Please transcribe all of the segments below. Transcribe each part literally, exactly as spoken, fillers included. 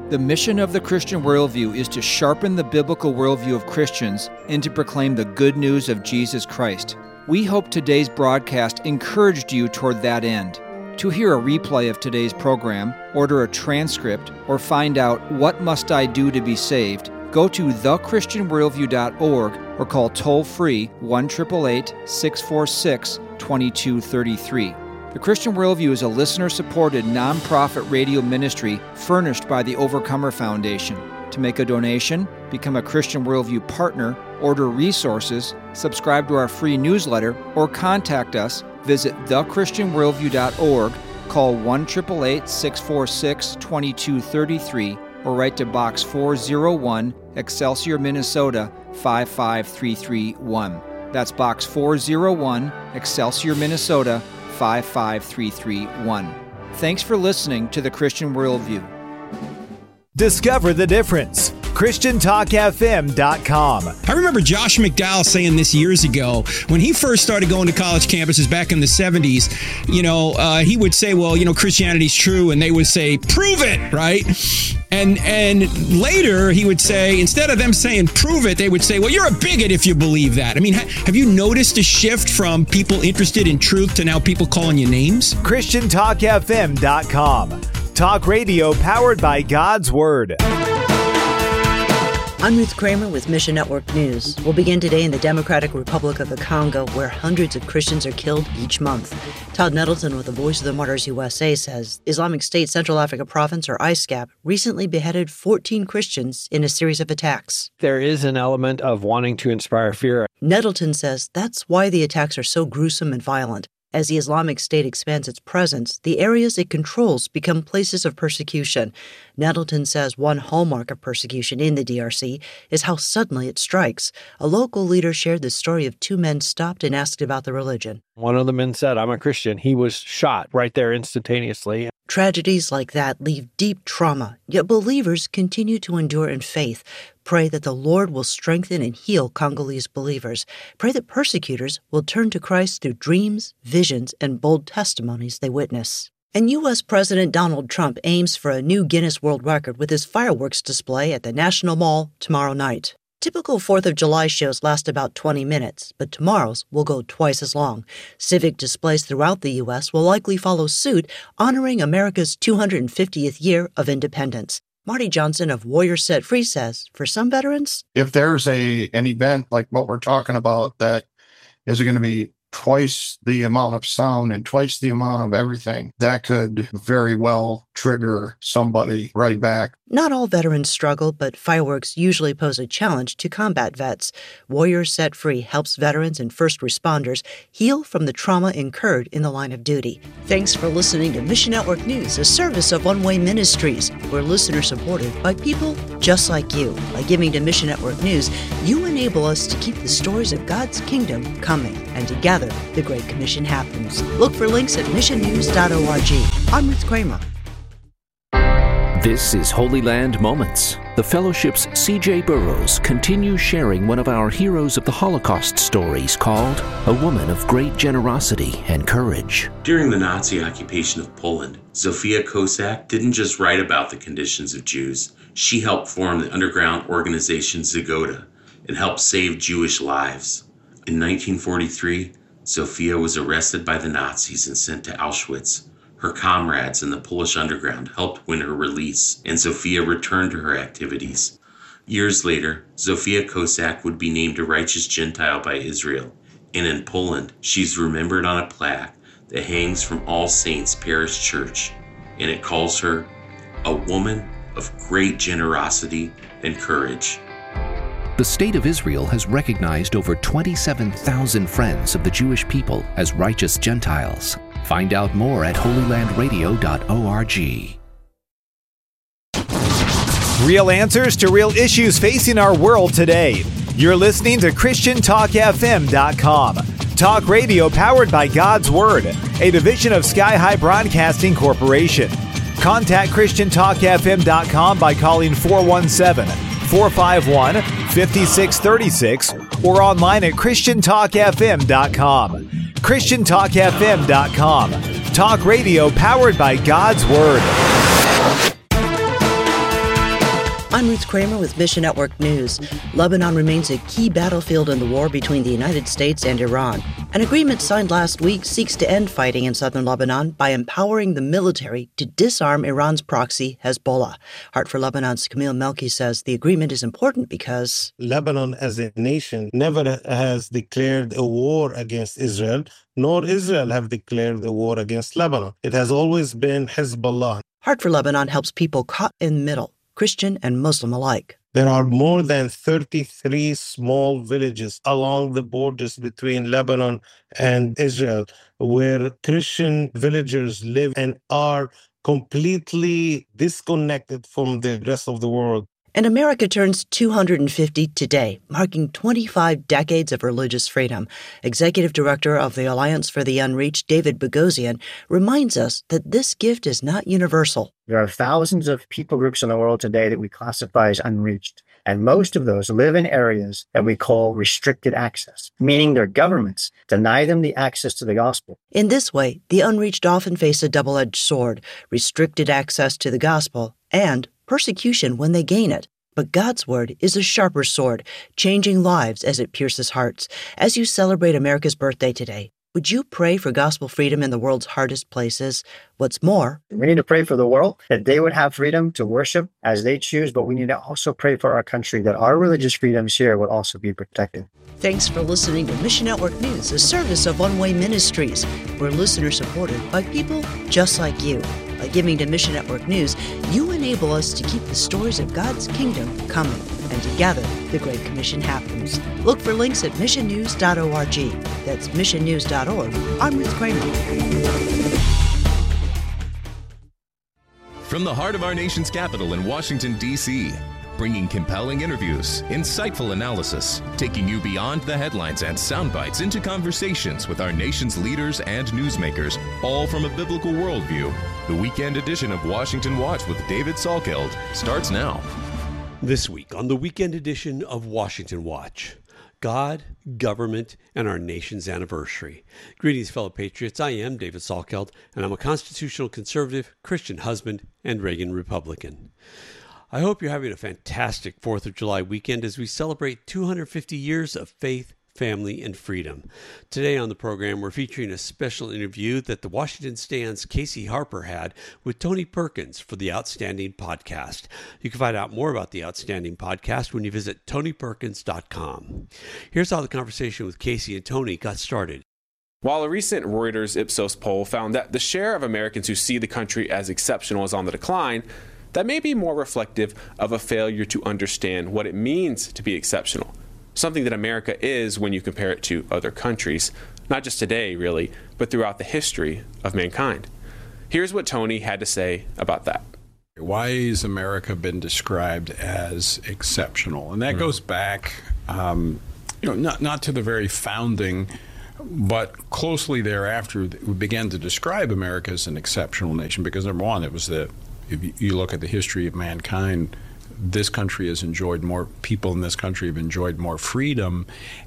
The mission of the Christian Worldview is to sharpen the biblical worldview of Christians and to proclaim the good news of Jesus Christ. We hope today's broadcast encouraged you toward that end. To hear a replay of today's program, order a transcript, or find out what must I do to be saved, go to the christian worldview dot org or call toll-free one eight eight eight, six four six, two two three three. The Christian Worldview is a listener-supported, nonprofit radio ministry furnished by the Overcomer Foundation. To make a donation, become a Christian Worldview partner, order resources, subscribe to our free newsletter, or contact us, visit the christian worldview dot org, call one eight eight eight, six four six, two two three three, or write to Box four oh one, Excelsior, Minnesota, five five three three one. That's Box four oh one, Excelsior, Minnesota, five five three three one. Thanks for listening to the Christian Worldview. Discover the difference. Christian Talk F M dot com. I remember Josh McDowell saying this years ago when he first started going to college campuses back in the seventies. You know, uh, he would say, well, you know, Christianity's true, and they would say, prove it, right? And and later he would say, instead of them saying prove it, they would say, well, you're a bigot if you believe that. I mean, ha- have you noticed a shift from people interested in truth to now people calling you names? Christian Talk F M dot com. Talk radio powered by God's Word. I'm Ruth Kramer with Mission Network News. We'll begin today in the Democratic Republic of the Congo, where hundreds of Christians are killed each month. Todd Nettleton with the Voice of the Martyrs U S A says Islamic State Central Africa Province, or I S C A P, recently beheaded fourteen Christians in a series of attacks. There is an element of wanting to inspire fear. Nettleton says that's why the attacks are so gruesome and violent. As the Islamic State expands its presence, the areas it controls become places of persecution. Nettleton says one hallmark of persecution in the D R C is how suddenly it strikes. A local leader shared the story of two men stopped and asked about the religion. One of the men said, I'm a Christian. He was shot right there instantaneously. Tragedies like that leave deep trauma, yet believers continue to endure in faith. Pray that the Lord will strengthen and heal Congolese believers. Pray that persecutors will turn to Christ through dreams, visions, and bold testimonies they witness. And U S President Donald Trump aims for a new Guinness World Record with his fireworks display at the National Mall tomorrow night. Typical fourth of July shows last about twenty minutes, but tomorrow's will go twice as long. Civic displays throughout the U S will likely follow suit, honoring America's two hundred fiftieth year of independence. Marty Johnson of Warriors Set Free says, for some veterans, if there's a an event like what we're talking about that is going to be twice the amount of sound and twice the amount of everything, that could very well trigger somebody right back. Not all veterans struggle, but fireworks usually pose a challenge to combat vets. Warriors Set Free helps veterans and first responders heal from the trauma incurred in the line of duty. Thanks for listening to Mission Network News, a service of One Way Ministries. We're listener supported by people just like you. By giving to Mission Network News, you enable us to keep the stories of God's kingdom coming, and together the Great Commission happens. Look for links at mission news dot org. I'm Ruth Kramer. This is Holy Land Moments. The Fellowship's C J Burrows continues sharing one of our Heroes of the Holocaust stories called A Woman of Great Generosity and Courage. During the Nazi occupation of Poland, Zofia Kosak didn't just write about the conditions of Jews. She helped form the underground organization Zagoda and helped save Jewish lives. In nineteen forty-three, Zofia was arrested by the Nazis and sent to Auschwitz. Her comrades in the Polish underground helped win her release, and Zofia returned to her activities. Years later, Zofia Kosak would be named a righteous Gentile by Israel, and in Poland, she's remembered on a plaque that hangs from All Saints Parish Church, and it calls her a woman of great generosity and courage. The State of Israel has recognized over twenty-seven thousand friends of the Jewish people as righteous Gentiles. Find out more at holy land radio dot org. Real answers to real issues facing our world today. You're listening to Christian Talk F M dot com. Talk radio powered by God's Word, a division of Sky High Broadcasting Corporation. Contact Christian Talk F M dot com by calling four one seven, four five one, five six three six or online at Christian Talk F M dot com. Christian Talk F M dot com. Talk radio powered by God's Word. I'm Ruth Kramer with Mission Network News. Lebanon remains a key battlefield in the war between the United States and Iran. An agreement signed last week seeks to end fighting in southern Lebanon by empowering the military to disarm Iran's proxy, Hezbollah. Heart for Lebanon's Camille Melki says the agreement is important because Lebanon as a nation never has declared a war against Israel, nor Israel have declared a war against Lebanon. It has always been Hezbollah. Heart for Lebanon helps people caught in the middle, Christian and Muslim alike. There are more than thirty-three small villages along the borders between Lebanon and Israel where Christian villagers live and are completely disconnected from the rest of the world. And America turns two hundred fifty today, marking twenty-five decades of religious freedom. Executive Director of the Alliance for the Unreached, David Bogosian, reminds us that this gift is not universal. There are thousands of people groups in the world today that we classify as unreached, and most of those live in areas that we call restricted access, meaning their governments deny them the access to the gospel. In this way, the unreached often face a double-edged sword, restricted access to the gospel and persecution when they gain it. But God's word is a sharper sword, changing lives as it pierces hearts. As you celebrate America's birthday today, would you pray for gospel freedom in the world's hardest places? What's more, we need to pray for the world, that they would have freedom to worship as they choose, but we need to also pray for our country, that our religious freedoms here would also be protected. Thanks for listening to Mission Network News, a service of One Way Ministries. We're listener supported by people just like you. By giving to Mission Network News, you enable us to keep the stories of God's kingdom coming. And together, the Great Commission happens. Look for links at mission news dot org. That's mission news dot org. I'm Ruth Kramer. From the heart of our nation's capital in Washington, D C, bringing compelling interviews, insightful analysis, taking you beyond the headlines and sound bites into conversations with our nation's leaders and newsmakers, all from a biblical worldview. The weekend edition of Washington Watch with David Salkeld starts now. This week on the weekend edition of Washington Watch, God, government, and our nation's anniversary. Greetings, fellow patriots. I am David Salkeld, and I'm a constitutional conservative, Christian husband, and Reagan Republican. I hope you're having a fantastic fourth of July weekend as we celebrate two hundred fifty years of faith, family, and freedom. Today on the program, we're featuring a special interview that the Washington Stand's Casey Harper had with Tony Perkins for the Outstanding Podcast. You can find out more about the Outstanding Podcast when you visit tony perkins dot com. Here's how the conversation with Casey and Tony got started. While a recent Reuters Ipsos poll found that the share of Americans who see the country as exceptional is on the decline, that may be more reflective of a failure to understand what it means to be exceptional. Something that America is when you compare it to other countries, not just today, really, but throughout the history of mankind. Here's what Tony had to say about that. Why has America been described as exceptional? And that mm-hmm. goes back, um, you know, not, not to the very founding, but closely thereafter, we began to describe America as an exceptional nation because, number one, it was the, if you look at the history of mankind, this country has enjoyed more, people in this country have enjoyed more freedom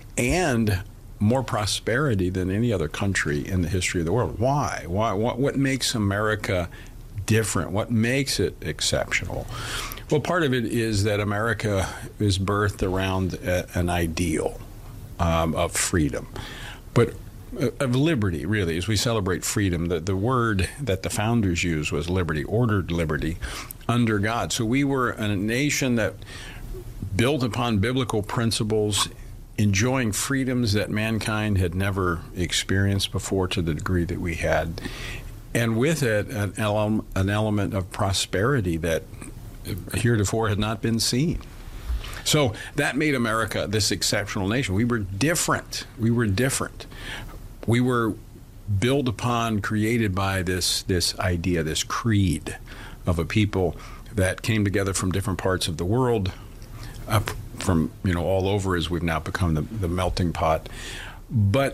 and more prosperity than any other country in the history of the world. Why? Why? What, what makes America different? What makes it exceptional? Well, part of it is that America is birthed around a, an ideal um, of freedom, but of liberty, really, as we celebrate freedom. The, the word that the founders used was liberty, ordered liberty under God. So we were a nation that built upon biblical principles, enjoying freedoms that mankind had never experienced before to the degree that we had. And with it, an, ele- an element of prosperity that heretofore had not been seen. So that made America this exceptional nation. We were different. We were different. We were built upon, created by this this idea, this creed of a people that came together from different parts of the world, up from, you know, all over as we've now become the, the melting pot, but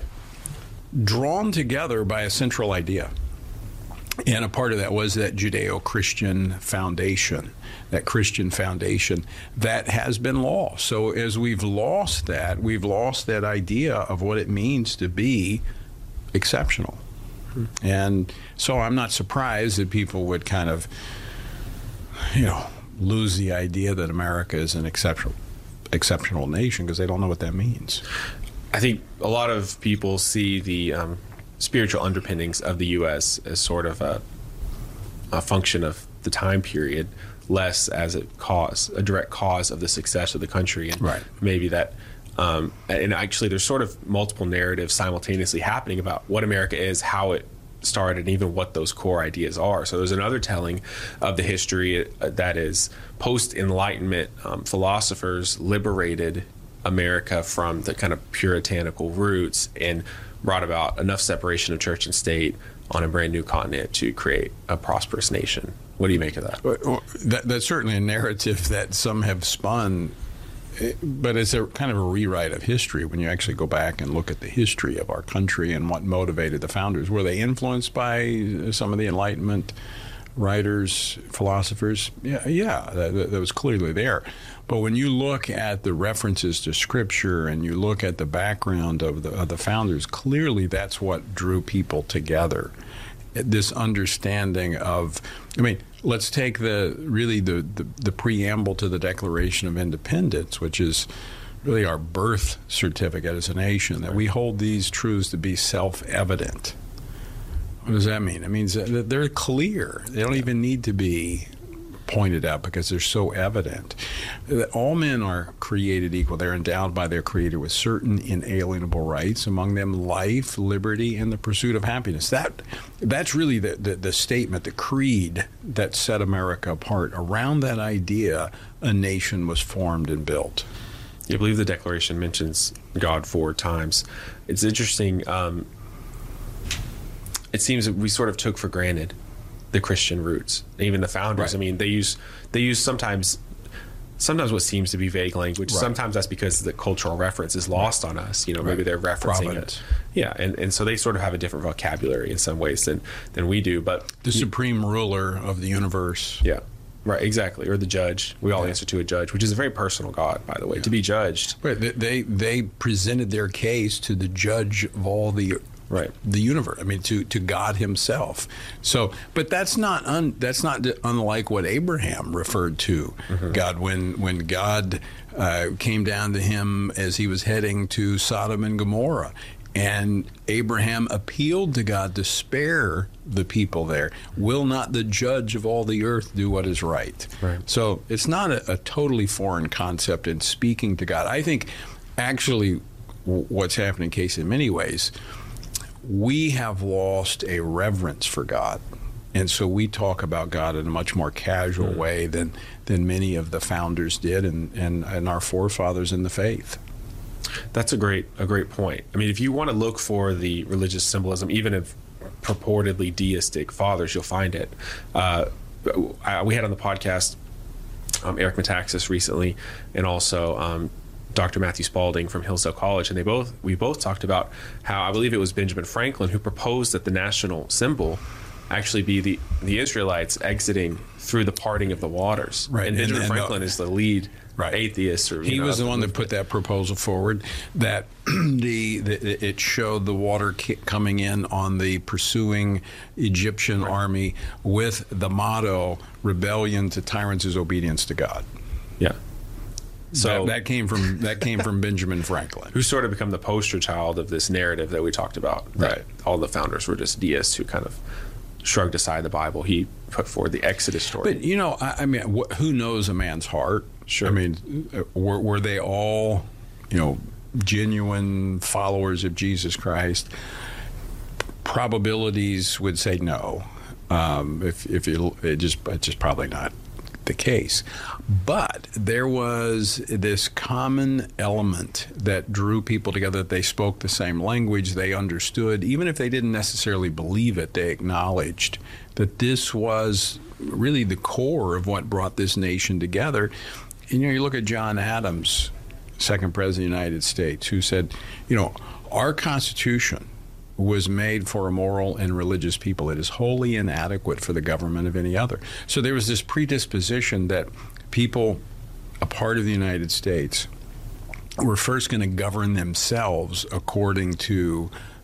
drawn together by a central idea. And a part of that was that Judeo-Christian foundation, that Christian foundation that has been lost. So as we've lost that, we've lost that idea of what it means to be exceptional. And so I'm not surprised that people would kind of, you know, lose the idea that America is an exceptional exceptional nation because they don't know what that means. I think a lot of people see the um, spiritual underpinnings of the U S as sort of a, a function of the time period, less as a cause, a direct cause of the success of the country. And right. maybe that, um, and actually there's sort of multiple narratives simultaneously happening about what America is, how it started, and even what those core ideas are. So there's another telling of the history that is post-Enlightenment um, philosophers liberated America from the kind of puritanical roots and brought about enough separation of church and state on a brand new continent to create a prosperous nation. What do you make of that? Well, that that's certainly a narrative that some have spun, but it's a kind of a rewrite of history when you actually go back and look at the history of our country and what motivated the founders. Were they influenced by some of the Enlightenment writers, philosophers? Yeah, yeah, that, that was clearly there. But when you look at the references to Scripture and you look at the background of the, of the founders, clearly that's what drew people together. This understanding of, I mean, let's take the really the, the, the preamble to the Declaration of Independence, which is really our birth certificate as a nation, that we hold these truths to be self-evident. What does that mean? It means that they're clear. They don't even need to be pointed out because they're so evident. That all men are created equal. They're endowed by their Creator with certain inalienable rights, among them life, liberty, and the pursuit of happiness. That that's really the, the, the statement, the creed that set America apart. Around that idea, a nation was formed and built. I believe the Declaration mentions God four times. It's interesting. Um, it seems that we sort of took for granted the Christian roots, even the founders. Right. I mean, they use they use sometimes sometimes what seems to be vague language. Right. Sometimes that's because the cultural reference is lost right. on us. You know, right. maybe they're referencing Providence. it. Yeah, and, and so they sort of have a different vocabulary in some ways than than we do. But the you, supreme ruler of the universe. Yeah. Right, exactly, or the judge. We all yeah. answer to a judge, which is a very personal God, by the way, yeah. to be judged. Right, they they presented their case to the judge of all the right the universe. I mean, to, to God Himself. So, but that's not un, that's not unlike what Abraham referred to. Mm-hmm. God, when when God uh, came down to him as he was heading to Sodom and Gomorrah. And Abraham appealed to God to spare the people there. Will not the judge of all the earth do what is right? Right. So it's not a, a totally foreign concept in speaking to God. I think actually w- what's happening, Casey, in many ways, we have lost a reverence for God. And so we talk about God in a much more casual mm. way than, than many of the founders did and, and, and our forefathers in the faith. That's a great a great point. I mean, if you want to look for the religious symbolism, even of purportedly deistic fathers, you'll find it. Uh, we had on the podcast um, Eric Metaxas recently, and also um, Doctor Matthew Spalding from Hillsdale College, and they both we both talked about how I believe it was Benjamin Franklin who proposed that the national symbol actually be the the Israelites exiting through the parting of the waters. Right, and Benjamin and, and Franklin uh, is the lead. Right. Atheist, or he know, was the one that put that proposal forward. That the, the it showed the water coming in on the pursuing Egyptian right. army with the motto "Rebellion to tyrants is obedience to God." Yeah. So that, that came from that came from Benjamin Franklin, who sort of become the poster child of this narrative that we talked about. That right. all the founders were just deists who kind of shrugged aside the Bible. He put forward the Exodus story. But you know, I, I mean, wh- who knows a man's heart? Sure. I mean, were, were they all, you know, genuine followers of Jesus Christ? Probabilities would say no. Um, if if you, it just it's just probably not the case. But there was this common element that drew people together. That they spoke the same language, they understood, even if they didn't necessarily believe it, they acknowledged that this was really the core of what brought this nation together. And, you know, you look at John Adams, second president of the United States, who said, you know, our Constitution was made for a moral and religious people. It is wholly inadequate for the government of any other. So there was this predisposition that people, a part of the United States, were first going to govern themselves according to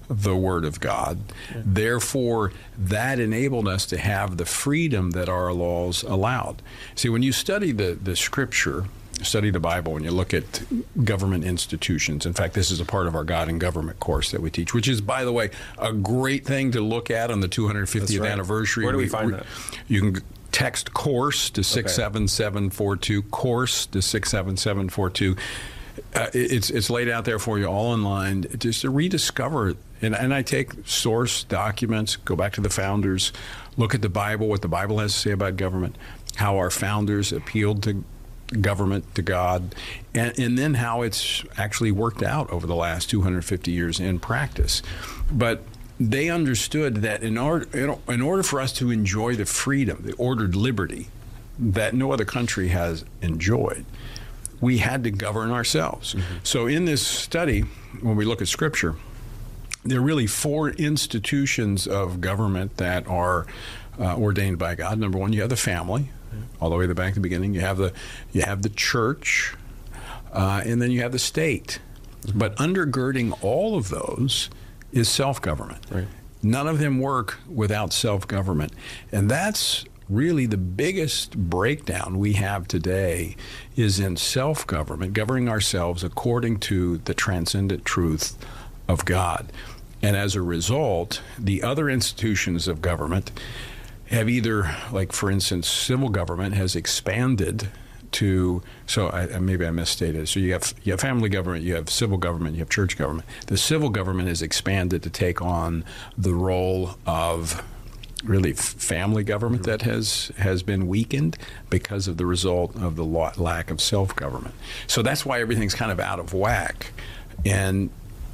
the Word of God. Yeah. Therefore, that enabled us to have the freedom that our laws allowed. See, when you study the, the Scripture, study the Bible, and you look at government institutions. In fact, this is a part of our God and Government course that we teach, which is, by the way, a great thing to look at on the two hundred fiftieth right. anniversary. Where do we, we find we, that? You can text COURSE to six seven seven four two, COURSE to six seven seven four two. Uh, it's it's laid out there for you all online, just to rediscover. And, and I take source documents, go back to the founders, look at the Bible, what the Bible has to say about government, how our founders appealed to government, to God, and, and then how it's actually worked out over the last two hundred fifty years in practice. But they understood that in order, in order for us to enjoy the freedom, the ordered liberty that no other country has enjoyed, we had to govern ourselves. Mm-hmm. So in this study, when we look at Scripture, there are really four institutions of government that are uh, ordained by God. Number one, you have the family, all the way to back to the beginning. You have the you have the church, uh, and then you have the state. Mm-hmm. But undergirding all of those is self-government. Right. None of them work without self-government, and that's really the biggest breakdown we have today is in self-government, governing ourselves according to the transcendent truth of God. And as a result, the other institutions of government have either, like for instance, civil government has expanded to, so I, maybe I misstated. So you have you have family government, you have civil government, you have church government. The civil government has expanded to take on the role of really family government that has has been weakened because of the result of the lack of self-government. So that's why everything's kind of out of whack. And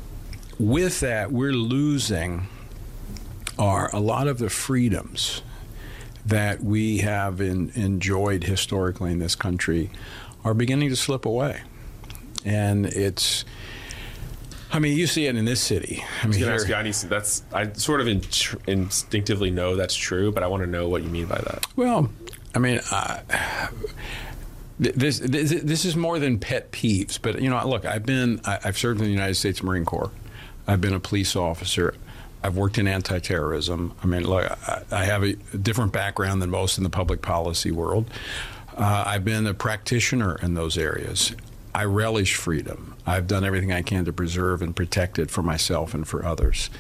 with that, we're losing our a lot of the freedoms that we have in, enjoyed historically in this country are beginning to slip away. And it's, I mean, you see it in this city. I mean, I was gonna ask you, that's, I sort of in, instinctively know that's true, but I want to know what you mean by that. Well, I mean, uh, this, this this is more than pet peeves. But you know, look, I've been I, I've served in the United States Marine Corps. I've been a police officer. I've worked in anti-terrorism. I mean, look, I, I have a different background than most in the public policy world. Uh, I've been a practitioner in those areas. I relish freedom. I've done everything I can to preserve and protect it for myself and for others.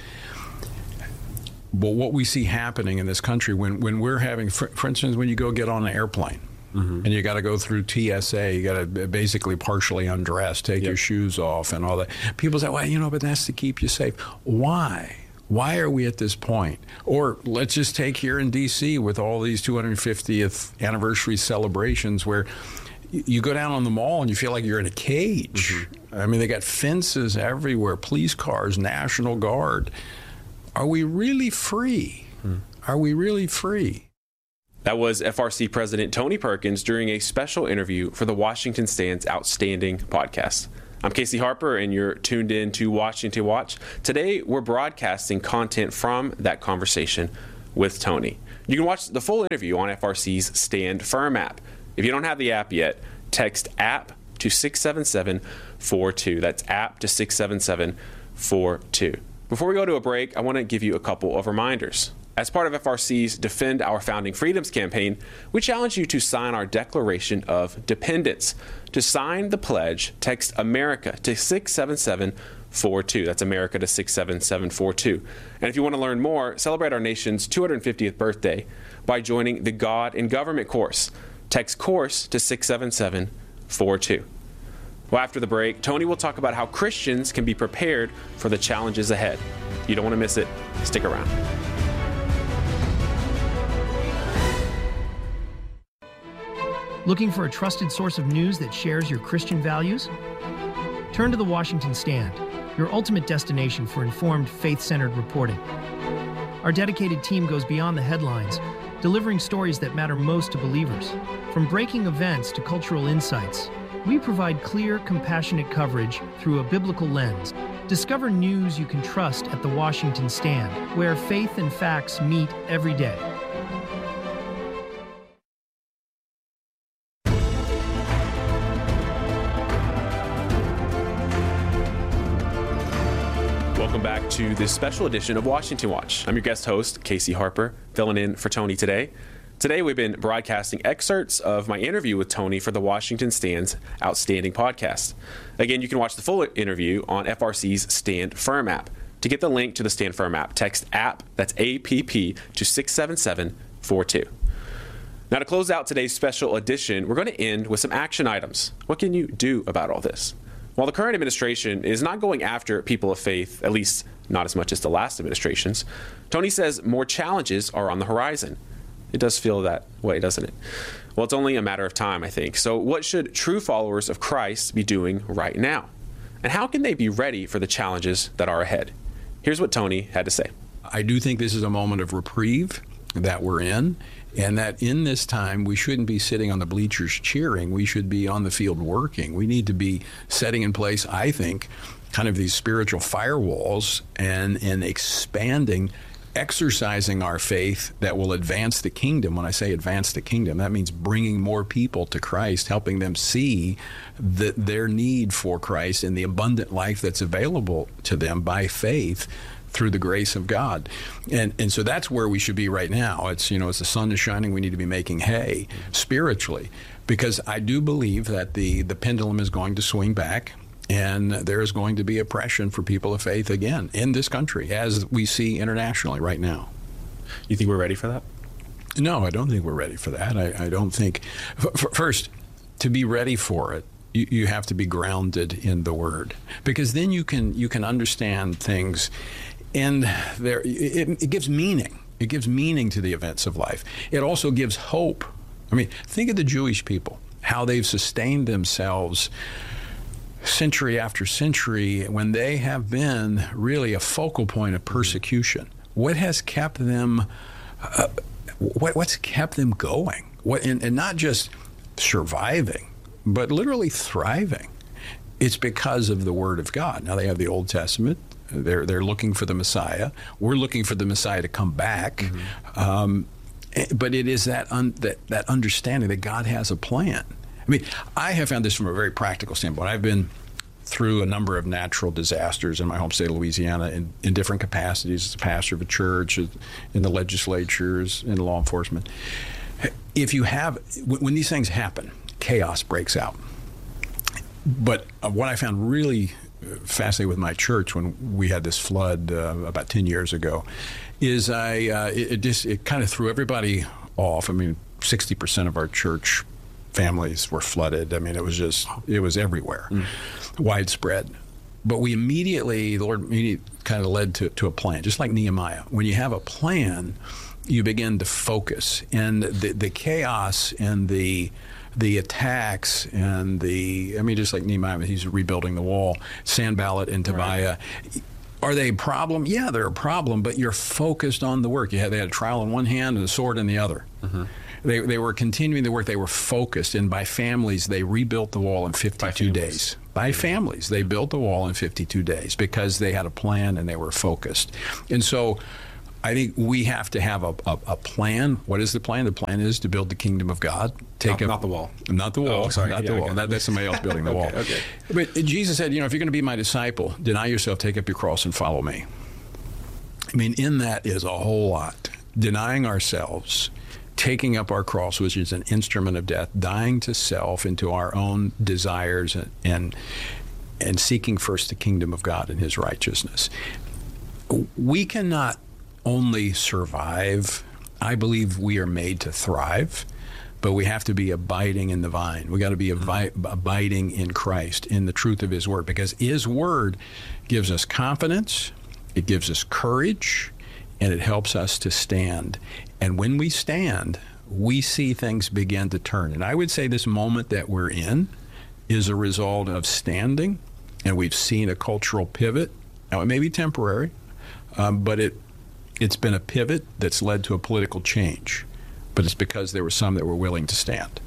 But what we see happening in this country, when, when we're having, for, for instance, when you go get on an airplane, mm-hmm. and you got to go through T S A, you got to basically partially undress, take yep. your shoes off and all that. People say, well, you know, but that's to keep you safe. Why? Why are we at this point? Or let's just take here in D C with all these two hundred fiftieth anniversary celebrations where you go down on the mall and you feel like you're in a cage. Mm-hmm. I mean, they got fences everywhere, police cars, National Guard. Are we really free? Hmm. Are we really free? That was F R C President Tony Perkins during a special interview for the Washington Stand's Outstanding podcast. I'm Casey Harper, and you're tuned in to Washington Watch. Today, we're broadcasting content from that conversation with Tony. You can watch the full interview on F R C's Stand Firm app. If you don't have the app yet, text app to six seven seven four two. That's app to six seven seven four two. Before we go to a break, I want to give you a couple of reminders. As part of F R C's Defend Our Founding Freedoms campaign, we challenge you to sign our Declaration of Dependence. To sign the pledge, text America to six seven seven four two. That's America to six seven seven four two. And if you want to learn more, celebrate our nation's two hundred fiftieth birthday by joining the God and Government course. Text COURSE to six seven seven four two. Well, after the break, Tony will talk about how Christians can be prepared for the challenges ahead. You don't want to miss it. Stick around. Looking for a trusted source of news that shares your Christian values? Turn to the Washington Stand, your ultimate destination for informed, faith-centered reporting. Our dedicated team goes beyond the headlines, delivering stories that matter most to believers. From breaking events to cultural insights, we provide clear, compassionate coverage through a biblical lens. Discover news you can trust at the Washington Stand, where faith and facts meet every day. to this special edition of Washington Watch. I'm your guest host, Casey Harper, filling in for Tony today. Today we've been broadcasting excerpts of my interview with Tony for the Washington Stand's Outstanding podcast. Again, you can watch the full interview on F R C's Stand Firm app. To get the link to the Stand Firm app, text app, that's A P P, to six seven seven four two. Now, to close out today's special edition, we're going to end with some action items. What can you do about all this? While the current administration is not going after people of faith, at least not as much as the last administrations, Tony says more challenges are on the horizon. It does feel that way, doesn't it? Well, it's only a matter of time, I think. So what should true followers of Christ be doing right now? And how can they be ready for the challenges that are ahead? Here's what Tony had to say. I do think this is a moment of reprieve that we're in, and that in this time we shouldn't be sitting on the bleachers cheering. We should be on the field working. We need to be setting in place, I think, kind of these spiritual firewalls and, and expanding, exercising our faith that will advance the kingdom. When I say advance the kingdom, that means bringing more people to Christ, helping them see that their need for Christ and the abundant life that's available to them by faith through the grace of God. And and so that's where we should be right now. It's, you know, as the sun is shining, we need to be making hay spiritually, because I do believe that the, the pendulum is going to swing back. And there is going to be oppression for people of faith again in this country, as we see internationally right now. You think we're ready for that? No, I don't think we're ready for that. I, I don't think. F- first, to be ready for it, you, you have to be grounded in the Word, because then you can you can understand things, and there it, it gives meaning. It gives meaning to the events of life. It also gives hope. I mean, think of the Jewish people, how they've sustained themselves century after century, when they have been really a focal point of persecution. What has kept them, uh, what, what's kept them going? What, and, and not just surviving, but literally thriving. It's because of the Word of God. Now, they have the Old Testament. They're, they're looking for the Messiah. We're looking for the Messiah to come back. Mm-hmm. Um, but it is that, un, that, that understanding that God has a plan. I mean, I have found this from a very practical standpoint. I've been through a number of natural disasters in my home state of Louisiana in, in different capacities as a pastor of a church, in the legislatures, in law enforcement. If you have, when these things happen, chaos breaks out. But what I found really fascinating with my church when we had this flood uh, about ten years ago is I uh, it, it just it kind of threw everybody off. I mean, sixty percent of our church families were flooded. I mean, it was just, it was everywhere, mm. widespread. But we immediately, the Lord immediately kind of led to, to a plan, just like Nehemiah. When you have a plan, you begin to focus. And the, the chaos and the the attacks and the, I mean, just like Nehemiah, he's rebuilding the wall, Sanballat and Tobiah. Right. Are they a problem? Yeah, they're a problem, but you're focused on the work. You had, they had a trowel in one hand and a sword in the other. Mm-hmm. They they were continuing the work. They were focused, and by families, they rebuilt the wall in fifty-two by days. By families, they built the wall in fifty-two days because they had a plan and they were focused. And so I think we have to have a, a, a plan. What is the plan? The plan is to build the kingdom of God. Take not, up, not the wall. Not the wall. Oh, sorry. Not yeah, the wall. Okay. That, that's somebody else building the wall. okay, okay. But Jesus said, you know, if you're going to be my disciple, deny yourself, take up your cross, and follow me. I mean, in that is a whole lot. Denying ourselves, taking up our cross, which is an instrument of death, dying to self and to our own desires, and, and and seeking first the kingdom of God and his righteousness. We cannot only survive. I believe we are made to thrive, but we have to be abiding in the vine. We got to be avi- abiding in Christ, in the truth of his word, because his word gives us confidence, it gives us courage, and it helps us to stand. And when we stand, we see things begin to turn. And I would say this moment that we're in is a result of standing, and we've seen a cultural pivot. Now, it may be temporary, um, but it, it's been a pivot that's led to a political change. But it's because there were some that were willing to stand.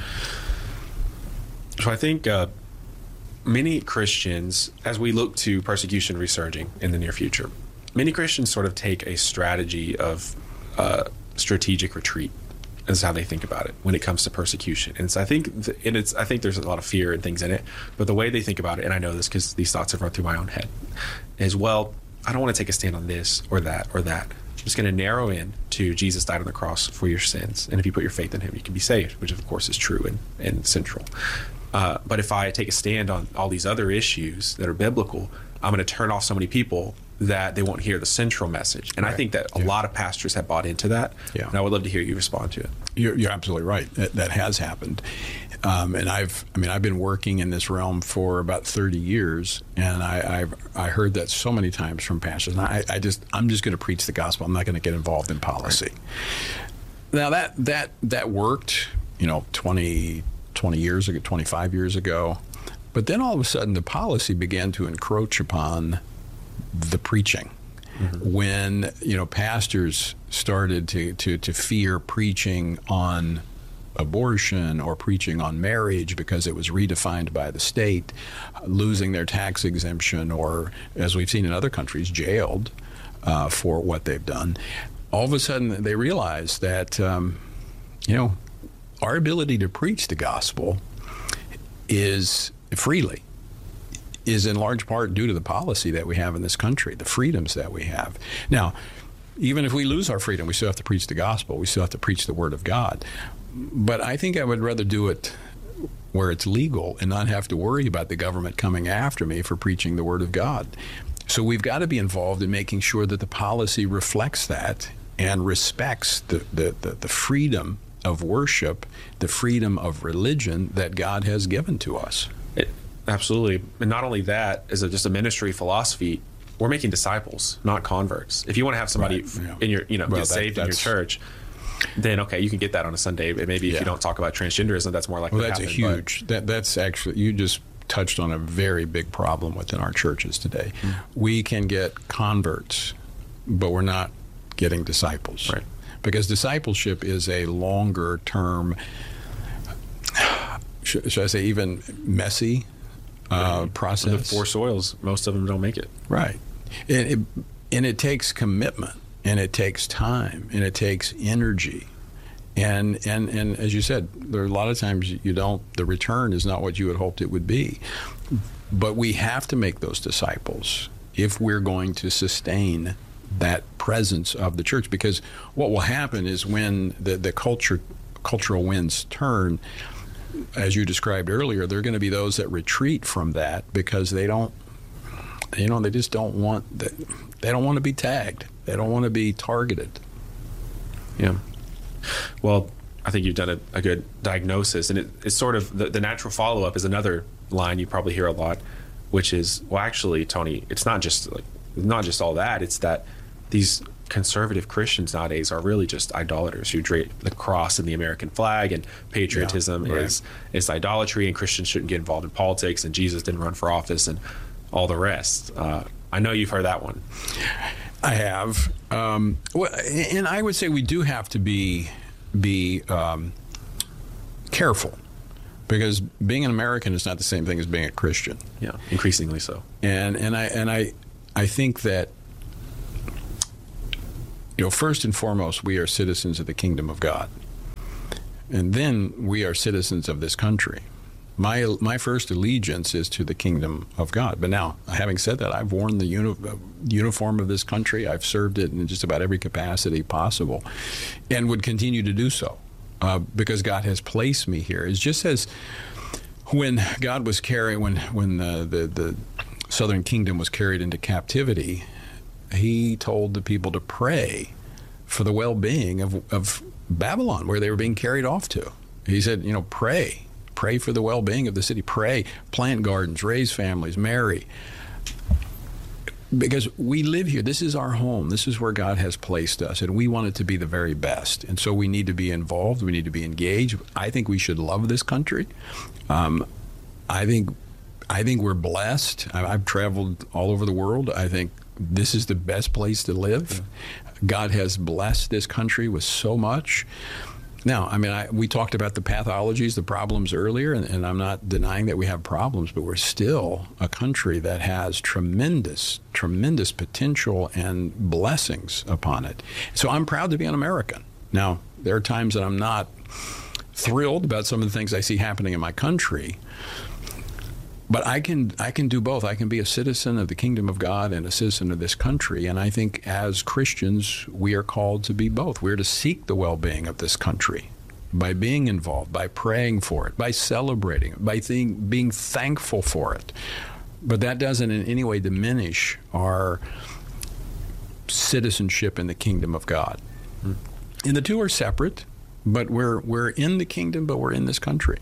So I think uh, many Christians, as we look to persecution resurging in the near future, many Christians sort of take a strategy of uh, strategic retreat. Is how they think about it when it comes to persecution. And so I think th- and it's I think there's a lot of fear and things in it, but the way they think about it, and I know this because these thoughts have run through my own head, is, well, I don't want to take a stand on this or that or that. I'm just going to narrow in to Jesus died on the cross for your sins. And if you put your faith in him, you can be saved, which of course is true and, and central. Uh, but if I take a stand on all these other issues that are biblical, I'm going to turn off so many people that they won't hear the central message. And right. I think that a yeah. lot of pastors have bought into that. Yeah. And I would love to hear you respond to it. You're, you're absolutely right. That, that has happened. Um, and I've, I mean, I've been working in this realm for about thirty years, and I, I've, I heard that so many times from pastors. And I, I just, I'm just going to preach the gospel. I'm not going to get involved in policy. Right. Now that, that, that worked, you know, twenty, twenty years ago, twenty-five years ago. But then all of a sudden the policy began to encroach upon the preaching. Mm-hmm. When, you know, pastors started to, to, to fear preaching on abortion or preaching on marriage because it was redefined by the state, losing their tax exemption, or, as we've seen in other countries, jailed uh, for what they've done. All of a sudden they realized that, um, you know, our ability to preach the gospel is freely is in large part due to the policy that we have in this country, the freedoms that we have. Now, even if we lose our freedom, we still have to preach the gospel. We still have to preach the word of God. But I think I would rather do it where it's legal and not have to worry about the government coming after me for preaching the word of God. So we've got to be involved in making sure that the policy reflects that and respects the, the, the, the freedom of worship, the freedom of religion that God has given to us. It, absolutely. And not only that, as a, just a ministry philosophy, we're making disciples, not converts. If you want to have somebody right. yeah. in your, you know, well, get that, saved in your church, then okay, you can get that on a Sunday. Maybe if yeah. you don't talk about transgenderism, that's more likely well, that's to happen. a huge, that, that's actually, you just touched on a very big problem within our churches today. Mm. We can get converts, but we're not getting disciples. Right. Because discipleship is a longer term, should, should I say even messy uh, right. process. The four soils, most of them don't make it. Right. And it, and it takes commitment, and it takes time, and it takes energy. And, and, and as you said, there are a lot of times you don't, the return is not what you had hoped it would be. But we have to make those disciples if we're going to sustain that presence of the church, because what will happen is when the, the culture cultural winds turn, as you described earlier, there are going to be those that retreat from that because they don't, you know, they just don't want, they, they don't want to be tagged. They don't want to be targeted. Yeah. Well, I think you've done a, a good diagnosis, and it, it's sort of the, the natural follow-up is another line you probably hear a lot, which is, well, actually, Tony, it's not just like, not just all that, it's that these conservative Christians nowadays are really just idolaters who drape the cross and the American flag, and patriotism yeah, right. is is idolatry, and Christians shouldn't get involved in politics, and Jesus didn't run for office, and all the rest. Uh, I know you've heard that one. I have. Um, well, and I would say we do have to be be um, careful, because being an American is not the same thing as being a Christian. Yeah, increasingly so. And and I and I I think that, you know, first and foremost, we are citizens of the kingdom of God. And then we are citizens of this country. My my first allegiance is to the kingdom of God. But now, having said that, I've worn the uni- uniform of this country. I've served it in just about every capacity possible, and would continue to do so, uh, because God has placed me here. It's just as when God was carrying, when, when the, the, the southern kingdom was carried into captivity, he told the people to pray for the well-being of, of Babylon, where they were being carried off to. He said, you know, pray. Pray for the well-being of the city. Pray. Plant gardens. Raise families. Marry. Because we live here. This is our home. This is where God has placed us, and we want it to be the very best. And so we need to be involved. We need to be engaged. I think we should love this country. Um, I think I think we're blessed. I've traveled all over the world. I think this is the best place to live. Yeah. God has blessed this country with so much. Now, I mean, I, we talked about the pathologies, the problems earlier, and, and I'm not denying that we have problems, but we're still a country that has tremendous, tremendous potential and blessings upon it. So I'm proud to be an American. Now, there are times that I'm not thrilled about some of the things I see happening in my country, but I can I can do both. I can be a citizen of the kingdom of God and a citizen of this country. And I think as Christians, we are called to be both. We're to seek the well-being of this country by being involved, by praying for it, by celebrating it, by being, being thankful for it. But that doesn't in any way diminish our citizenship in the kingdom of God. And the two are separate, but we're we're in the kingdom, but we're in this country.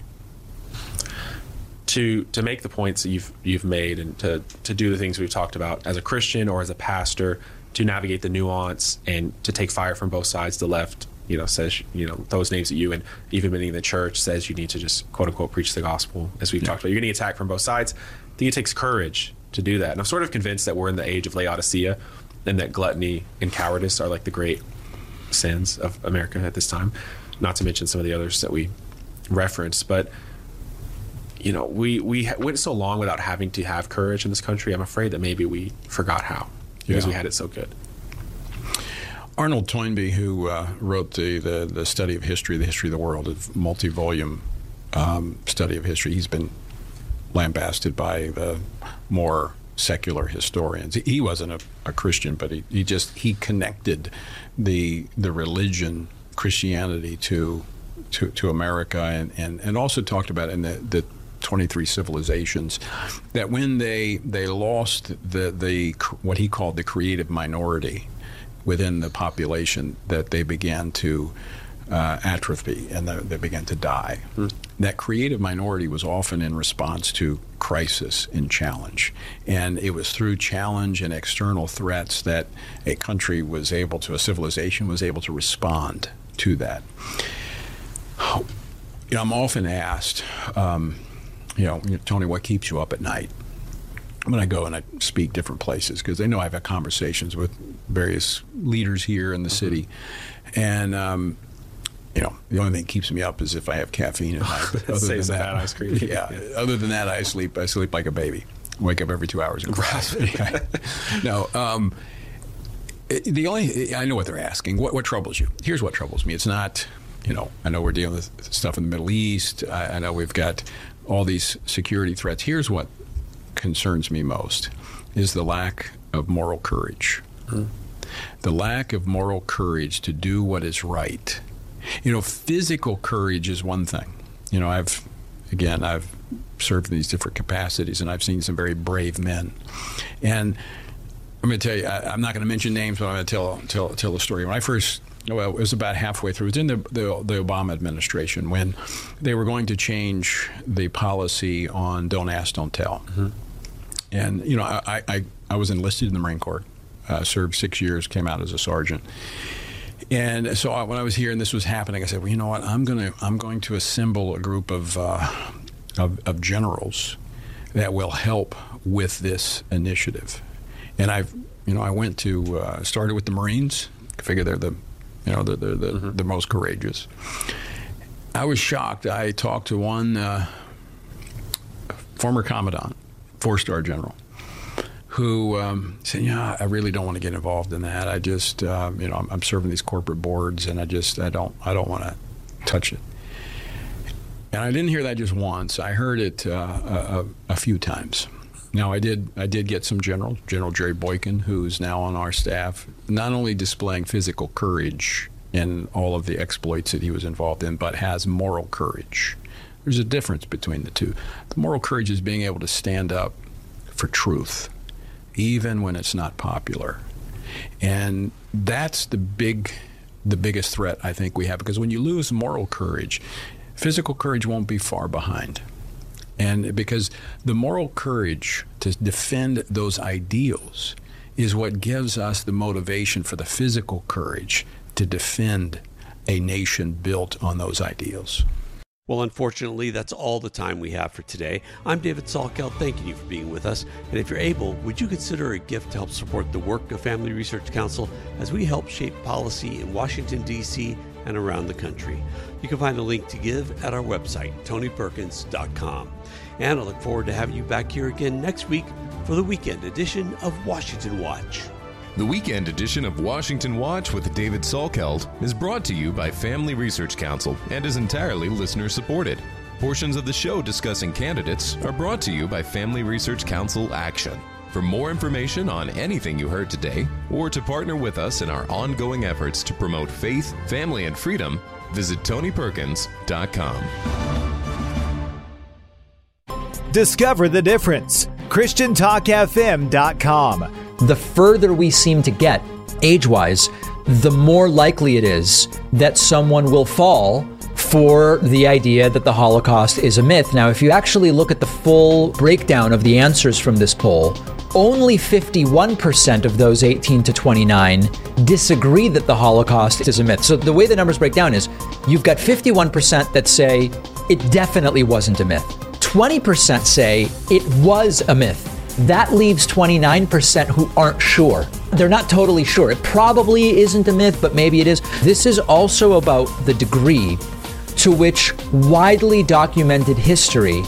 To to make the points that you've you've made, and to to do the things we've talked about as a Christian or as a pastor, to navigate the nuance and to take fire from both sides. The left, you know, says, you know, throws names at you, and even many in the church says you need to just quote unquote preach the gospel, as we've yeah. talked about. You're getting attacked from both sides. I think it takes courage to do that. And I'm sort of convinced that we're in the age of Laodicea, and that gluttony and cowardice are like the great sins of America at this time. Not to mention some of the others that we referenced, but you know, we we went so long without having to have courage in this country. I'm afraid that maybe we forgot how, because yeah. we had it so good. Arnold Toynbee, who uh, wrote the, the the study of history, the history of the world, a multi-volume um, study of history, he's been lambasted by the more secular historians. He wasn't a, a Christian, but he, he just he connected the the religion, Christianity, to to, to America, and, and, and also talked about in the, the twenty-three civilizations that when they they lost the the what he called the creative minority within the population, that they began to uh, atrophy and the, they began to die. Mm. That creative minority was often in response to crisis and challenge, and it was through challenge and external threats that a country was able to, a civilization was able to respond to that. You know, I'm often asked, um, you know, Tony, what keeps you up at night? When I go and I speak different places, because they know I've had conversations with various leaders here in the city, and um, you know, the only thing that keeps me up is if I have caffeine at night. But other than that, ice cream. Yeah, yeah. Other than that, I sleep. I sleep like a baby. Wake up every two hours and cry. No. Um, the only I know what they're asking. What what troubles you? Here's what troubles me. It's not. You know, I know we're dealing with stuff in the Middle East. I, I know we've got all these security threats. Here's what concerns me most is the lack of moral courage. Mm. The lack of moral courage to do what is right. You know, physical courage is one thing. You know, I've, again, I've served in these different capacities, and I've seen some very brave men. And I'm going to tell you, I, I'm not going to mention names, but I'm going to tell, tell, tell the story. When I first... Well, it was about halfway through. It was in the, the the Obama administration when they were going to change the policy on don't ask, don't tell. Mm-hmm. And, you know, I, I, I was enlisted in the Marine Corps, uh, served six years, came out as a sergeant. And so I, when I was here and this was happening, I said, well, you know what, I'm going to I'm going to assemble a group of, uh, of, of generals that will help with this initiative. And I've, you know, I went to, uh, started with the Marines. I figure they're the You know, they're, they're, they're mm-hmm. the most courageous. I was shocked. I talked to one uh, former commandant, four-star general, who um, said, yeah, I really don't want to get involved in that. I just, uh, you know, I'm, I'm serving these corporate boards, and I just, I don't, I don't want to touch it. And I didn't hear that just once. I heard it uh, a, a few times. Now, I did I did get some general, General Jerry Boykin, who's now on our staff, not only displaying physical courage in all of the exploits that he was involved in, but has moral courage. There's a difference between the two. The moral courage is being able to stand up for truth, even when it's not popular. And that's the big, the biggest threat I think we have, because when you lose moral courage, physical courage won't be far behind. And because the moral courage to defend those ideals is what gives us the motivation for the physical courage to defend a nation built on those ideals. Well, unfortunately, that's all the time we have for today. I'm David Salkeld, thanking you for being with us. And if you're able, would you consider a gift to help support the work of Family Research Council as we help shape policy in Washington, D C and around the country? You can find a link to give at our website, tony perkins dot com. And I look forward to having you back here again next week for the weekend edition of Washington Watch. The weekend edition of Washington Watch with David Salkeld is brought to you by Family Research Council and is entirely listener supported. Portions of the show discussing candidates are brought to you by Family Research Council Action. For more information on anything you heard today, or to partner with us in our ongoing efforts to promote faith, family, and freedom, visit tony perkins dot com. Discover the difference. Christian Talk F M dot com. The further we seem to get, age-wise, the more likely it is that someone will fall for the idea that the Holocaust is a myth. Now, if you actually look at the full breakdown of the answers from this poll, only fifty-one percent of those eighteen to twenty-nine disagree that the Holocaust is a myth. So the way the numbers break down is you've got fifty-one percent that say it definitely wasn't a myth. twenty percent say it was a myth. That leaves twenty-nine percent who aren't sure. They're not totally sure. It probably isn't a myth, but maybe it is. This is also about the degree to which widely documented history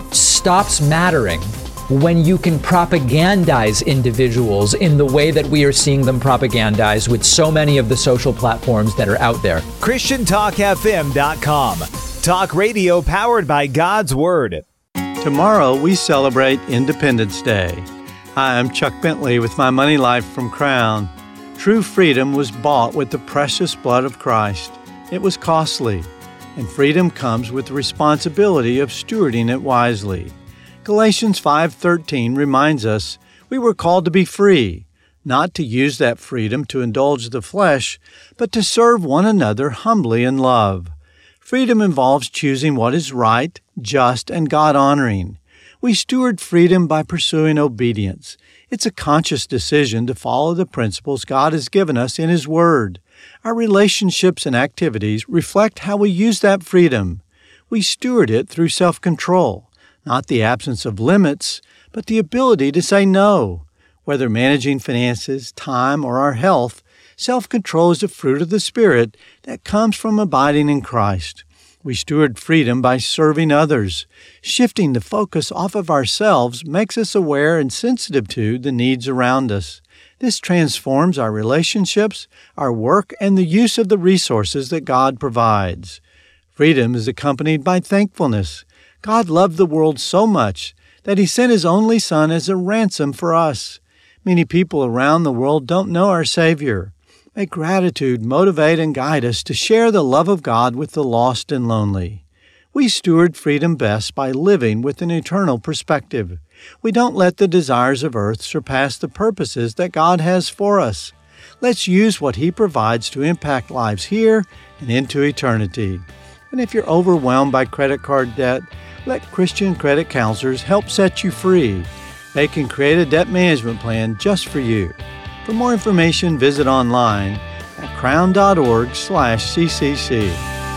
stops mattering when you can propagandize individuals in the way that we are seeing them propagandized with so many of the social platforms that are out there. Christian Talk F M dot com. Talk radio powered by God's Word. Tomorrow we celebrate Independence Day. Hi, I'm Chuck Bentley with my Money Life from Crown. True freedom was bought with the precious blood of Christ. It was costly, and freedom comes with the responsibility of stewarding it wisely. Galatians five thirteen reminds us we were called to be free, not to use that freedom to indulge the flesh, but to serve one another humbly in love. Freedom involves choosing what is right, just, and God-honoring. We steward freedom by pursuing obedience. It's a conscious decision to follow the principles God has given us in His Word. Our relationships and activities reflect how we use that freedom. We steward it through self-control. Not the absence of limits, but the ability to say no. Whether managing finances, time, or our health, self-control is a fruit of the Spirit that comes from abiding in Christ. We steward freedom by serving others. Shifting the focus off of ourselves makes us aware and sensitive to the needs around us. This transforms our relationships, our work, and the use of the resources that God provides. Freedom is accompanied by thankfulness. God loved the world so much that He sent His only Son as a ransom for us. Many people around the world don't know our Savior. May gratitude motivate and guide us to share the love of God with the lost and lonely. We steward freedom best by living with an eternal perspective. We don't let the desires of earth surpass the purposes that God has for us. Let's use what He provides to impact lives here and into eternity. And if you're overwhelmed by credit card debt, let Christian credit counselors help set you free. They can create a debt management plan just for you. For more information, visit online at crown.org slash ccc.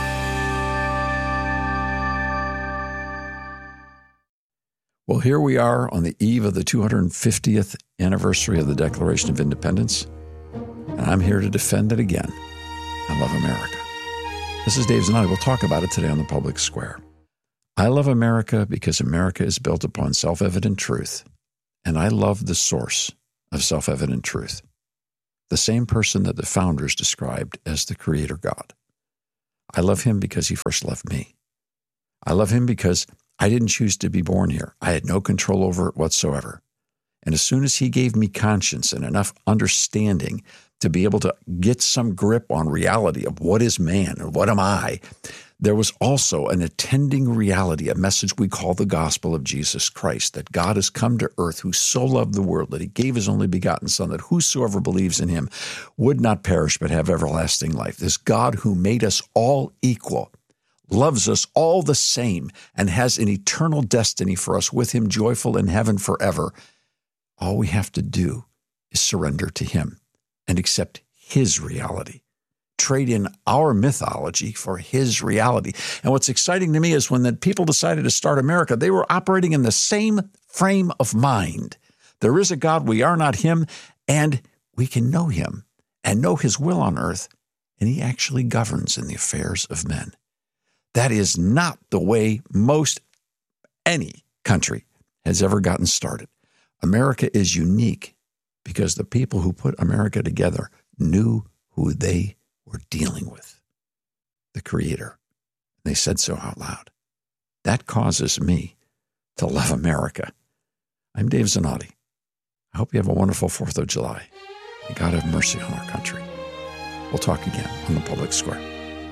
Well, here we are on the eve of the two hundred fiftieth anniversary of the Declaration of Independence, and I'm here to defend it again. I love America. This is Dave Zanotti. We'll talk about it today on the Public Square. I love America because America is built upon self-evident truth, and I love the source of self-evident truth, the same person that the founders described as the Creator God. I love Him because He first loved me. I love Him because I didn't choose to be born here. I had no control over it whatsoever. And as soon as He gave me conscience and enough understanding to be able to get some grip on reality of what is man and what am I, there was also an attending reality, a message we call the gospel of Jesus Christ, that God has come to earth who so loved the world that He gave His only begotten Son, that whosoever believes in Him would not perish but have everlasting life. This God who made us all equal, loves us all the same, and has an eternal destiny for us with Him, joyful in heaven forever. All we have to do is surrender to Him and accept His reality. Trade in our mythology for His reality. And what's exciting to me is when the people decided to start America, they were operating in the same frame of mind. There is a God, we are not Him, and we can know Him and know His will on earth, and He actually governs in the affairs of men. That is not the way most any country has ever gotten started. America is unique because the people who put America together knew who they were dealing with, the Creator. They said so out loud. that causes me to love America. I'm Dave Zanotti. I hope you have a wonderful fourth of July. May God have mercy on our country. We'll talk again on the Public Square.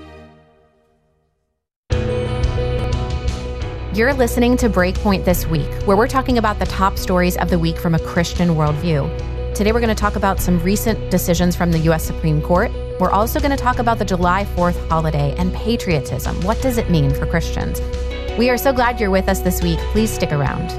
You're listening to Breakpoint This Week, where we're talking about the top stories of the week from a Christian worldview. Today, we're going to talk about some recent decisions from the U S Supreme Court. We're also going to talk about the July fourth holiday and patriotism. What does it mean for Christians? We are so glad you're with us this week. Please stick around.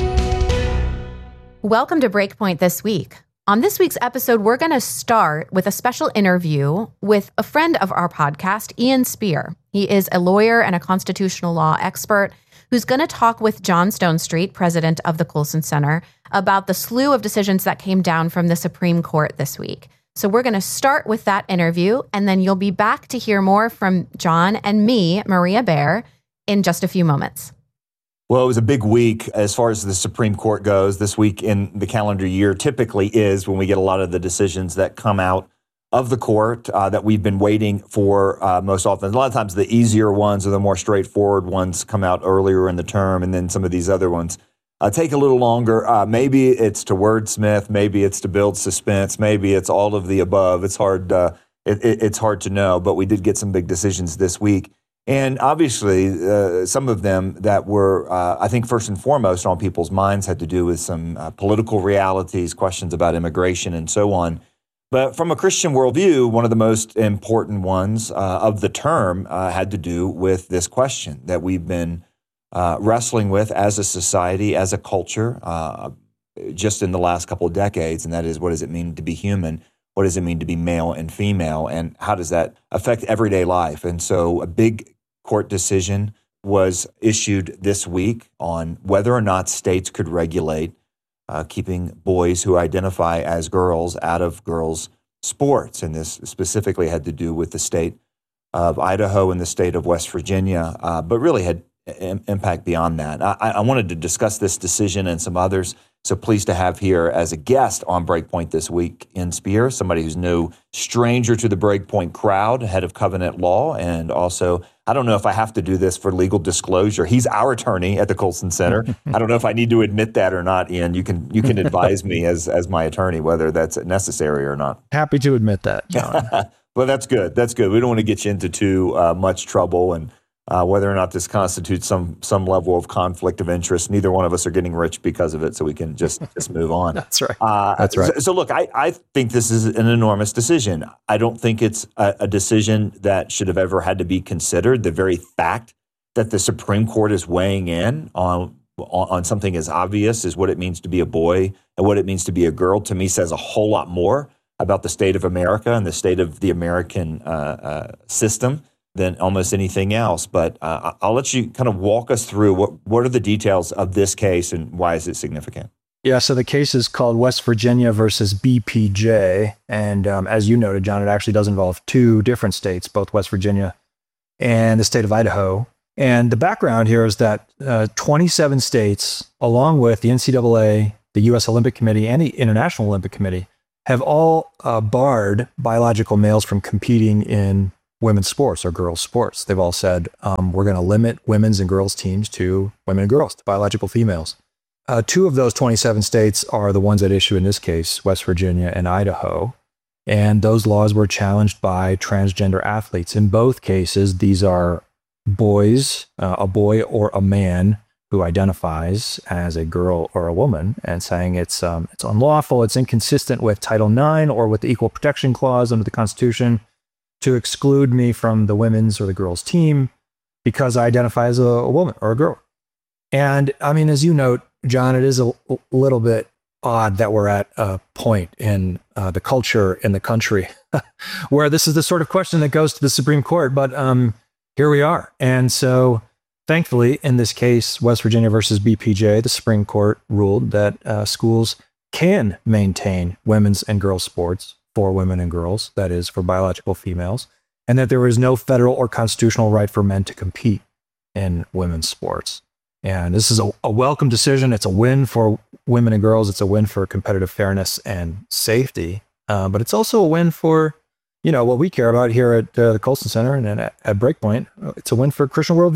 Welcome to Breakpoint This Week. On this week's episode, we're going to start with a special interview with a friend of our podcast, Ian Spear. He is a lawyer and a constitutional law expert who's going to talk with John Stonestreet, president of the Colson Center, about the slew of decisions that came down from the Supreme Court this week. So we're going to start with that interview, and then you'll be back to hear more from John and me, Maria Bear, in just a few moments. Well, it was a big week as far as the Supreme Court goes. This week in the calendar year typically is when we get a lot of the decisions that come out of the court uh, that we've been waiting for uh, most often. A lot of times the easier ones or the more straightforward ones come out earlier in the term, and then some of these other ones uh, take a little longer. Uh, maybe it's to wordsmith, maybe it's to build suspense, maybe it's all of the above. It's hard. Uh, it, it, it's hard to know, but we did get some big decisions this week. And obviously, uh, some of them that were, uh, I think, first and foremost on people's minds had to do with some uh, political realities, questions about immigration, and so on. But from a Christian worldview, one of the most important ones uh, of the term uh, had to do with this question that we've been uh, wrestling with as a society, as a culture, uh, just in the last couple of decades, and that is, what does it mean to be human? What does it mean to be male and female? And how does that affect everyday life? And so a big court decision was issued this week on whether or not states could regulate uh, keeping boys who identify as girls out of girls' sports. And this specifically had to do with the state of Idaho and the state of West Virginia, uh, but really had im- impact beyond that. I, I wanted to discuss this decision and some others. So pleased to have here as a guest on Breakpoint this week Ian Spear, somebody who's no stranger to the Breakpoint crowd, head of Covenant Law, and also, I don't know if I have to do this for legal disclosure. He's our attorney at the Colson Center. I don't know if I need to admit that or not, Ian. You can you can advise me as as my attorney whether that's necessary or not. Happy to admit that, John. Well, that's good. That's good. We don't want to get you into too uh, much trouble, and Uh, whether or not this constitutes some some level of conflict of interest. Neither one of us are getting rich because of it, so we can just just move on. That's right. Uh, That's right. So, so look, I, I think this is an enormous decision. I don't think it's a, a decision that should have ever had to be considered. The very fact that the Supreme Court is weighing in on, on, on something as obvious as what it means to be a boy and what it means to be a girl, to me, says a whole lot more about the state of America and the state of the American uh, uh, system than almost anything else. But uh, I'll let you kind of walk us through what, what are the details of this case and why is it significant? Yeah, so the case is called West Virginia versus B P J. And um, as you noted, John, it actually does involve two different states, both West Virginia and the state of Idaho. And the background here is that uh, twenty-seven states, along with the N C double A, the U S Olympic Committee, and the International Olympic Committee, have all uh, barred biological males from competing in women's sports or girls' sports. They've all said, um, we're going to limit women's and girls' teams to women and girls, to biological females. Uh, two of those twenty-seven states are the ones at issue in this case, West Virginia and Idaho. And those laws were challenged by transgender athletes. In both cases, these are boys, uh, a boy or a man who identifies as a girl or a woman, and saying it's um, it's unlawful, it's inconsistent with Title nine or with the Equal Protection Clause under the Constitution to exclude me from the women's or the girls' team because I identify as a, a woman or a girl. And I mean, as you note, John, it is a, a little bit odd that we're at a point in uh, the culture in the country where this is the sort of question that goes to the Supreme Court, but um, here we are. And so thankfully, in this case, West Virginia versus B P J, the Supreme Court ruled that uh, schools can maintain women's and girls' sports for women and girls, that is, for biological females, and that there is no federal or constitutional right for men to compete in women's sports. And this is a, a welcome decision. It's a win for women and girls. It's a win for competitive fairness and safety. Uh, but it's also a win for, you know, what we care about here at uh, the Colson Center and at, at Breakpoint. It's a win for Christian worldview.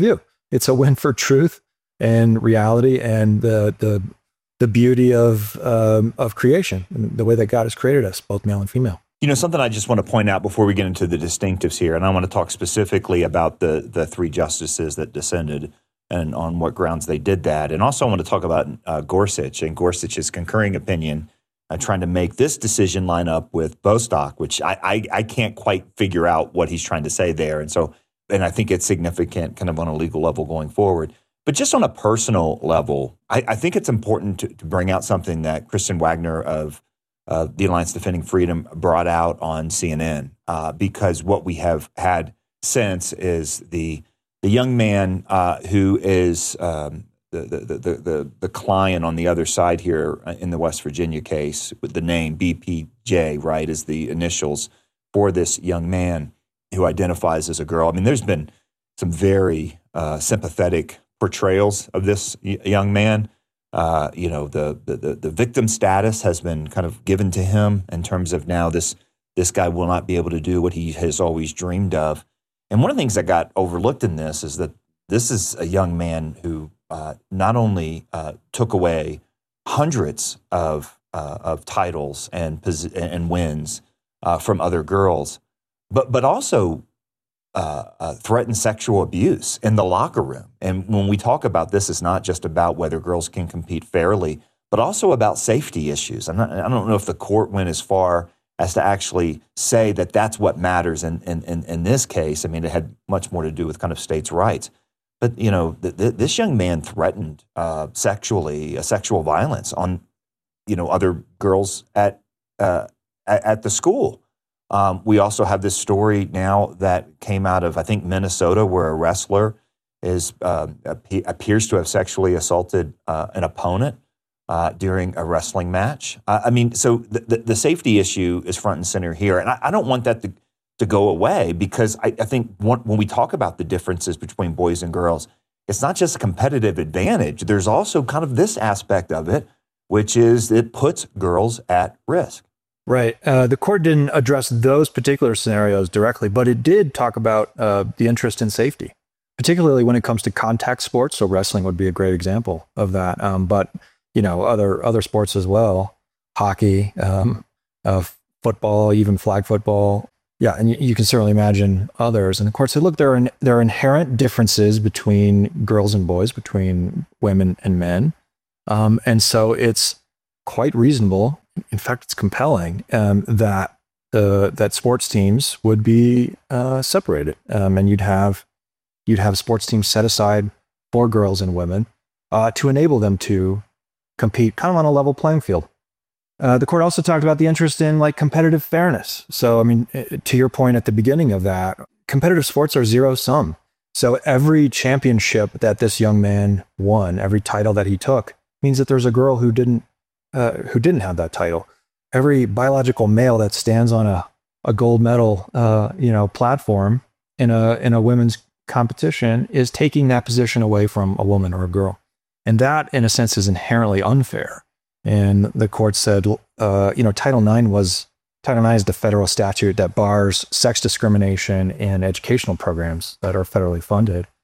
it's a win for truth and reality and the the the beauty of um, of creation, the way that God has created us, both male and female. You know, something I just want to point out before we get into the distinctives here, and I want to talk specifically about the the three justices that dissented and on what grounds they did that. And also I want to talk about uh, Gorsuch and Gorsuch's concurring opinion, uh, trying to make this decision line up with Bostock, which I, I I can't quite figure out what he's trying to say there. And so, and I think it's significant kind of on a legal level going forward. But just on a personal level, I, I think it's important to, to bring out something that Kristen Wagner of uh, the Alliance Defending Freedom brought out on C N N, uh, because what we have had since is the the young man uh, who is um, the, the, the, the, the client on the other side here in the West Virginia case with the name B P J, right, is the initials for this young man who identifies as a girl. I mean, there's been some very uh, sympathetic portrayals of this y- young man. Uh, you know, the, the the victim status has been kind of given to him in terms of now this this guy will not be able to do what he has always dreamed of. And one of the things that got overlooked in this is that this is a young man who uh, not only uh, took away hundreds of uh, of titles and and wins uh, from other girls, but but also Uh, uh, threatened sexual abuse in the locker room. And when we talk about this, it's not just about whether girls can compete fairly, but also about safety issues. I'm not, I don't know if the court went as far as to actually say that that's what matters in, in, in, in this case. I mean, it had much more to do with kind of states' rights. But, you know, th- th- this young man threatened uh, sexually, uh, sexual violence on, you know, other girls at uh, at, at the school. Um, we also have this story now that came out of, I think, Minnesota, where a wrestler is uh, ap- appears to have sexually assaulted uh, an opponent uh, during a wrestling match. Uh, I mean, so the, the, the safety issue is front and center here. And I, I don't want that to, to go away, because I, I think one, when we talk about the differences between boys and girls, it's not just a competitive advantage. There's also kind of this aspect of it, which is it puts girls at risk. Right. Uh, the court didn't address those particular scenarios directly, but it did talk about uh, the interest in safety, particularly when it comes to contact sports. So wrestling would be a great example of that. Um, but, you know, other other sports as well, hockey, um, uh, football, even flag football. Yeah, and you, you can certainly imagine others. And the court said, look, there are, in, there are inherent differences between girls and boys, between women and men. Um, and so it's quite reasonable, in fact, it's compelling, um, that uh, that sports teams would be uh, separated, um, and you'd have you'd have sports teams set aside for girls and women uh, to enable them to compete kind of on a level playing field. Uh, the court also talked about the interest in like competitive fairness. So, I mean, to your point at the beginning of that, competitive sports are zero sum. So every championship that this young man won, every title that he took, means that there's a girl who didn't. Uh, who didn't have that title. Every biological male that stands on a, a gold medal, uh, you know, platform in a in a women's competition is taking that position away from a woman or a girl, and that, in a sense, is inherently unfair. And the court said, uh, you know, Title nine was Title nine is the federal statute that bars sex discrimination in educational programs that are federally funded.